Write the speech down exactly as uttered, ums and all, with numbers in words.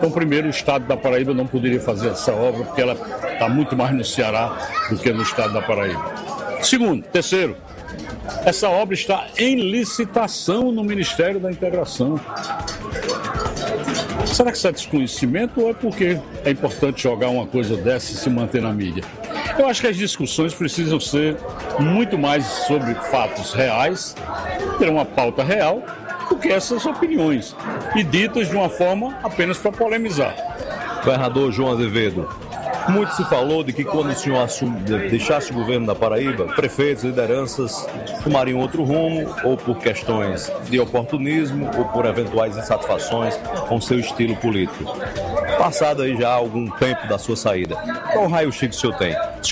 Então, primeiro, o Estado da Paraíba não poderia fazer essa obra, porque ela está muito mais no Ceará do que no Estado da Paraíba. Segundo, terceiro, essa obra está em licitação no Ministério da Integração. Será que isso é desconhecimento ou é porque é importante jogar uma coisa dessa e se manter na mídia? Eu acho que as discussões precisam ser muito mais sobre fatos reais, ter uma pauta real, do que essas opiniões, e ditas de uma forma apenas para polemizar. Governador João Azevedo, muito se falou de que quando o senhor assum... deixasse o governo da Paraíba, prefeitos, lideranças tomariam outro rumo, ou por questões de oportunismo, ou por eventuais insatisfações com seu estilo político. Passado aí já algum tempo da sua saída, qual raio-x o senhor tem?